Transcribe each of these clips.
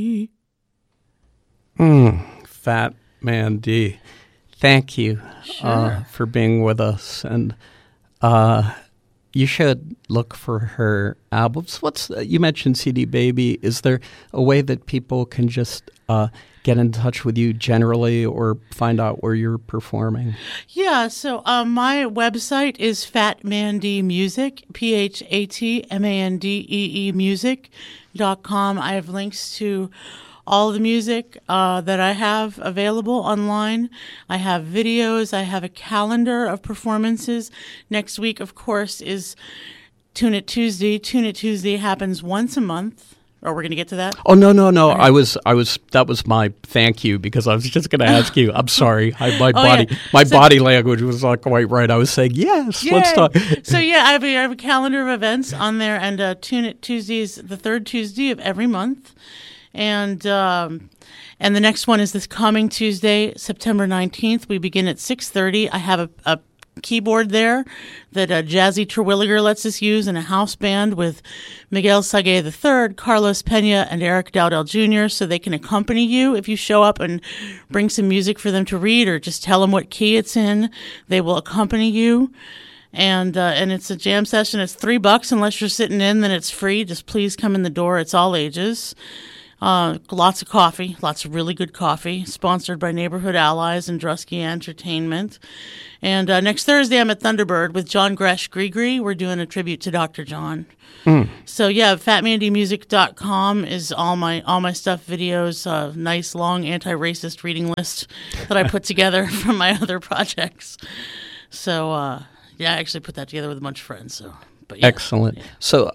Fat Man D. Thank you for being with us. And you should look for her albums. You mentioned CD Baby. Is there a way that people can just get in touch with you generally or find out where you're performing? Yeah, so my website is Fatmandee Music, PhatMandee music.com. I have links to all the music that I have available online. I have videos. I have a calendar of performances. Next week, of course, is Tune It Tuesday. Tune It Tuesday happens once a month. Are we going to get to that? Oh, no. That was my thank you, because I was just going to ask you. I'm sorry. My body language was not quite right. I was saying, yes, let's talk. So, yeah, I have a calendar of events on there, and Tune It Tuesday is the third Tuesday of every month. And the next one is this coming Tuesday, September 19th. We begin at 6:30. I have a keyboard there that Jazzy Terwilliger lets us use in a house band with Miguel Sague III, Carlos Pena, and Eric Dowdell Jr., so they can accompany you if you show up and bring some music for them to read, or just tell them what key it's in. They will accompany you. And it's a jam session. It's $3 unless you're sitting in, then it's free. Just please come in the door. It's all ages. Lots of coffee, lots of really good coffee, sponsored by Neighborhood Allies and Drusky Entertainment. And next Thursday, I'm at Thunderbird with John Gresh Grigri. We're doing a tribute to Dr. John. So, yeah, fatmandeemusic.com is all my stuff, videos, nice, long, anti-racist reading list that I put together from my other projects. So, yeah, I actually put that together with a bunch of friends. So, but yeah. Excellent. Yeah. So,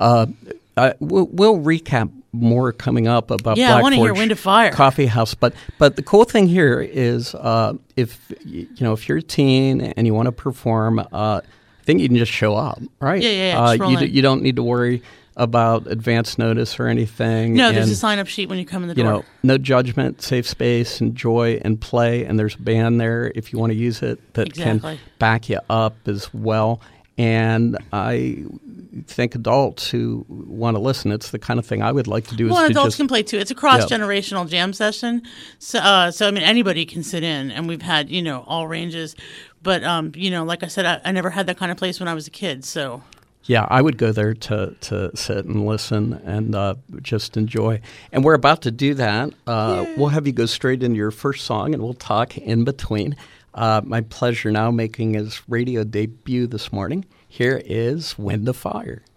we'll recap more coming up about Black Forge I want to hear Wind of Fire Coffee House. But the cool thing here is if you're a teen and you want to perform, I think you can just show up, right? Yeah. You don't need to worry about advance notice or anything. No, there's a sign-up sheet when you come in the door. No judgment, safe space, enjoy and play. And there's a band there if you want to use it that can back you up as well. And I think adults who want to listen, it's the kind of thing I would like to do. Well, adults can play too. It's a cross-generational jam session. So I mean, anybody can sit in, and we've had, all ranges. But, like I said, I never had that kind of place when I was a kid, so. Yeah, I would go there to sit and listen and just enjoy. And we're about to do that. We'll have you go straight into your first song, and we'll talk in between. My pleasure now making his radio debut this morning. Here is Wind of Fire.